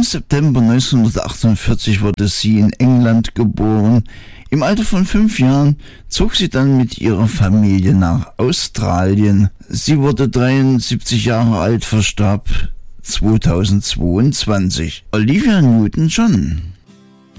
Im September 1948 wurde sie in England geboren. Im Alter von 5 Jahren zog sie dann mit ihrer Familie nach Australien. Sie wurde 73 Jahre alt, verstarb 2022. Olivia Newton-John.